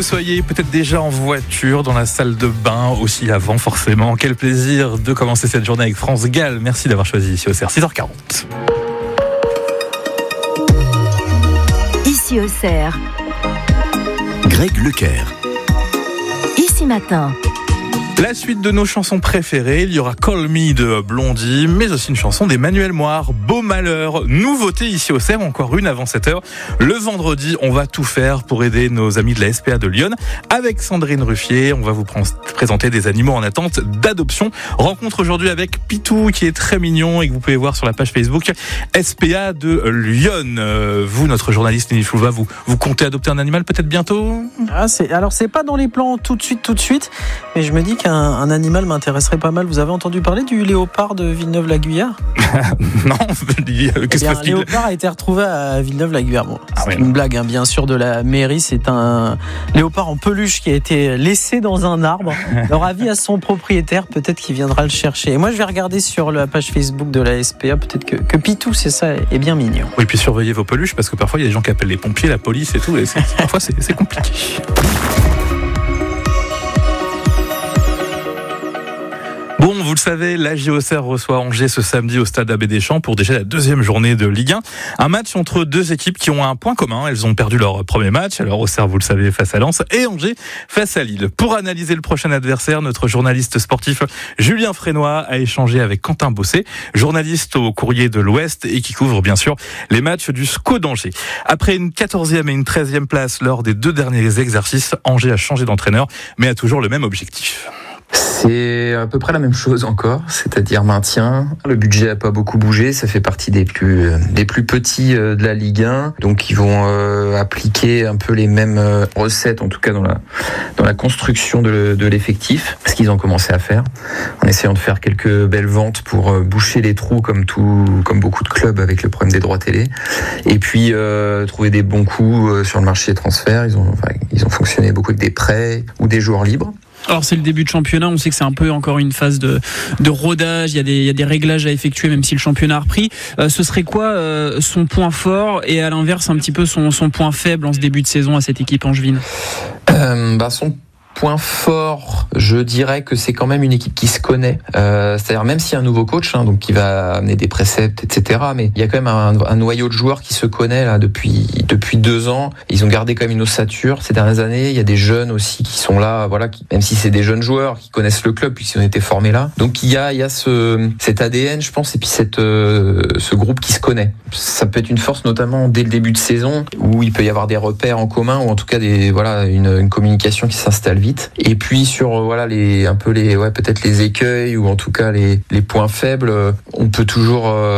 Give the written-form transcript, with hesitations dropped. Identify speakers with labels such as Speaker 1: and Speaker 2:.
Speaker 1: vous soyez peut-être déjà en voiture, dans la salle de bain, aussi avant forcément. Quel plaisir de commencer cette journée avec France Gall. Merci d'avoir choisi ici Auxerre, 6h40.
Speaker 2: Ici Auxerre,
Speaker 3: Greg Leclerc.
Speaker 2: Ici Matin.
Speaker 1: La suite de nos chansons préférées, il y aura Call Me de Blondie, mais aussi une chanson d'Emmanuel Moire, Beau Malheur. Nouveauté ici au Auxerre, encore une avant 7h. Le vendredi, on va tout faire pour aider nos amis de la SPA de Lyon. Avec Sandrine Ruffier, on va vous présenter des animaux en attente d'adoption. Rencontre aujourd'hui avec Pitou, qui est très mignon et que vous pouvez voir sur la page Facebook SPA de Lyon. Vous, notre journaliste Nelly Flouva, vous comptez adopter un animal peut-être bientôt ?
Speaker 4: Alors c'est pas dans les plans tout de suite, mais je me dis qu'un animal m'intéresserait pas mal. Vous avez entendu parler du léopard de Villeneuve-la-Guyard ?
Speaker 1: Non, qu'est-ce
Speaker 4: Un léopard a été retrouvé à Villeneuve-la-Guyard. Bon, c'est une blague, hein, bien sûr, de la mairie. C'est un léopard en peluche qui a été laissé dans un arbre. Alors, avis à son propriétaire, peut-être qu'il viendra le chercher. Et moi, je vais regarder sur la page Facebook de la SPA, peut-être que Pitou, c'est ça, est bien mignon.
Speaker 1: Oui, puis surveillez vos peluches, parce que parfois, il y a des gens qui appellent les pompiers, la police et tout, et parfois, c'est compliqué. Bon, vous le savez, l'AJ Auxerre reçoit Angers ce samedi au stade Abbé Deschamps pour déjà la deuxième journée de Ligue 1. Un match entre deux équipes qui ont un point commun. Elles ont perdu leur premier match. Alors Auxerre, vous le savez, face à Lens, et Angers face à Lille. Pour analyser le prochain adversaire, notre journaliste sportif Julien Frénois a échangé avec Quentin Bossé, journaliste au Courrier de l'Ouest et qui couvre bien sûr les matchs du SCO d'Angers. Après une 14e et une 13e place lors des deux derniers exercices, Angers a changé d'entraîneur, mais a toujours le même objectif.
Speaker 5: C'est à peu près la même chose encore, c'est-à-dire maintien. Le budget n'a pas beaucoup bougé, ça fait partie des plus petits de la Ligue 1. Donc ils vont appliquer un peu les mêmes recettes, en tout cas dans la construction de l'effectif, ce qu'ils ont commencé à faire, en essayant de faire quelques belles ventes pour boucher les trous comme beaucoup de clubs avec le problème des droits télé. Et puis trouver des bons coups sur le marché des transferts. Ils ont fonctionné beaucoup avec des prêts ou des joueurs libres.
Speaker 6: Alors c'est le début de championnat, on sait que c'est un peu encore une phase de rodage, il y a des réglages à effectuer même si le championnat a repris. Ce serait quoi son point fort et à l'inverse un petit peu son point faible en ce début de saison à cette équipe angevine ?
Speaker 5: Son point fort, je dirais que c'est quand même une équipe qui se connaît. C'est-à-dire même s'il y a un nouveau coach, donc qui va amener des préceptes, etc. Mais il y a quand même un noyau de joueurs qui se connaît là depuis 2 ans. Ils ont gardé quand même une ossature ces dernières années. Il y a des jeunes aussi qui sont là, même si c'est des jeunes joueurs qui connaissent le club puisqu'ils ont été formés là. Donc il y a cet ADN, je pense, et puis ce groupe qui se connaît. Ça peut être une force notamment dès le début de saison où il peut y avoir des repères en commun ou en tout cas une communication qui s'installe vite. Et puis sur peut-être les écueils ou en tout cas les points faibles, on peut toujours